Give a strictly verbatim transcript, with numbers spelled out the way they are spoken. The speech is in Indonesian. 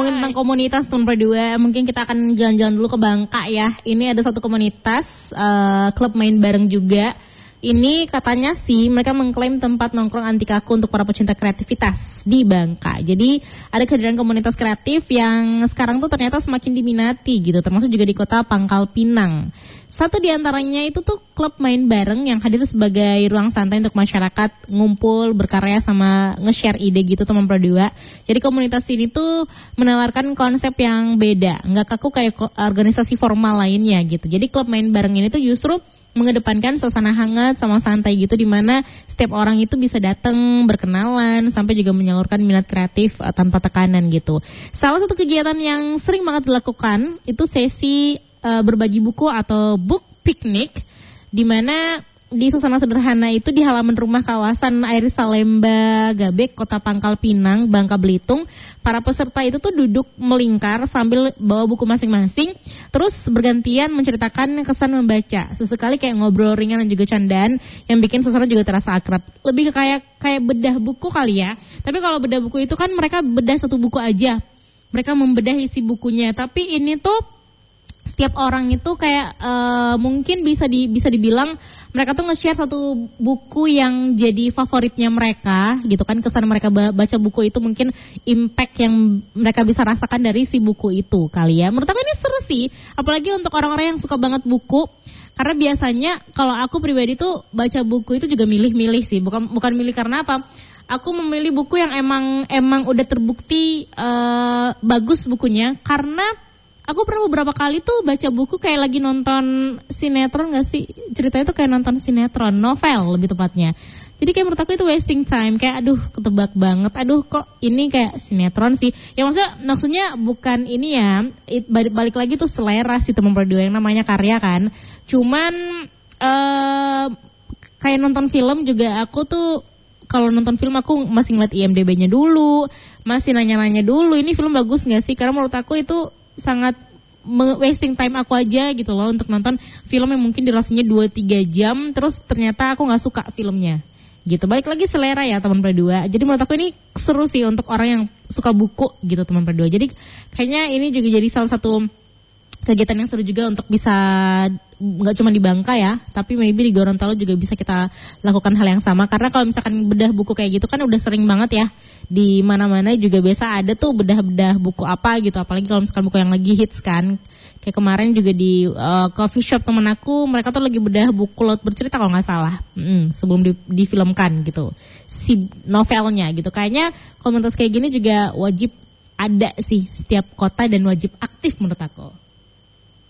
ngomongin tentang komunitas teman berdua, mungkin kita akan jalan-jalan dulu ke Bangka ya. Ini ada satu komunitas uh, klub main bareng juga. Ini katanya sih mereka mengklaim tempat nongkrong anti kaku untuk para pecinta kreativitas di Bangka. Jadi ada kehadiran komunitas kreatif yang sekarang tuh ternyata semakin diminati gitu, termasuk juga di kota Pangkal Pinang. Satu di antaranya itu tuh klub main bareng yang hadir sebagai ruang santai untuk masyarakat ngumpul, berkarya sama nge-share ide gitu teman berdua. Jadi komunitas ini tuh menawarkan konsep yang beda, nggak kaku kayak organisasi formal lainnya gitu. Jadi klub main bareng ini tuh justru mengedepankan suasana hangat sama santai gitu, di mana setiap orang itu bisa datang berkenalan sampai juga menyalurkan minat kreatif uh, tanpa tekanan gitu. Salah satu kegiatan yang sering banget dilakukan itu sesi uh, berbagi buku atau book picnic, di mana di suasana sederhana itu di halaman rumah kawasan Air Salemba Gabek, Kota Pangkal Pinang, Bangka Belitung. Para peserta itu tuh duduk melingkar sambil bawa buku masing-masing, terus bergantian menceritakan kesan membaca. Sesekali kayak ngobrol ringan dan juga candaan yang bikin suasana juga terasa akrab. Lebih ke kayak kayak bedah buku kali ya. Tapi kalau bedah buku itu kan mereka bedah satu buku aja. Mereka membedah isi bukunya. Tapi ini tuh setiap orang itu kayak uh, mungkin bisa di bisa dibilang mereka tuh nge-share satu buku yang jadi favoritnya mereka gitu kan, kesan mereka baca buku itu, mungkin impact yang mereka bisa rasakan dari si buku itu kali ya. Menurut aku ini seru sih, apalagi untuk orang-orang yang suka banget buku. Karena biasanya kalau aku pribadi tuh baca buku itu juga milih-milih sih, bukan bukan milih karena apa? Aku memilih buku yang emang emang udah terbukti uh, bagus bukunya, karena aku pernah beberapa kali tuh baca buku kayak lagi nonton sinetron gak sih? Ceritanya tuh kayak nonton sinetron, novel lebih tepatnya. Jadi kayak menurut aku itu wasting time. Kayak aduh ketebak banget. Aduh kok ini kayak sinetron sih. Ya maksudnya maksudnya bukan ini ya. It, balik, balik lagi tuh selera sih teman berdua, yang namanya karya kan. Cuman uh, kayak nonton film juga aku tuh, kalau nonton film aku masih ngeliat I M D B-nya dulu. Masih nanya-nanya dulu ini film bagus gak sih? Karena menurut aku itu sangat wasting time aku aja gitu loh untuk nonton film yang mungkin durasinya dua tiga jam terus ternyata aku gak suka filmnya gitu. Balik lagi selera ya teman berdua. Jadi menurut aku ini seru sih untuk orang yang suka buku gitu teman berdua. Jadi kayaknya ini juga jadi salah satu kegiatan yang seru juga untuk bisa nggak cuma di Bangka ya, tapi maybe di Gorontalo juga bisa kita lakukan hal yang sama. Karena kalau misalkan bedah buku kayak gitu kan udah sering banget ya, di mana-mana juga biasa ada tuh bedah-bedah buku apa gitu. Apalagi kalau misalkan buku yang lagi hits kan. Kayak kemarin juga di uh, coffee shop temen aku, mereka tuh lagi bedah buku Laut Bercerita kalau nggak salah, hmm, sebelum di, difilmkan gitu si novelnya gitu. Kayaknya komunitas kayak gini juga wajib ada sih setiap kota dan wajib aktif menurut aku.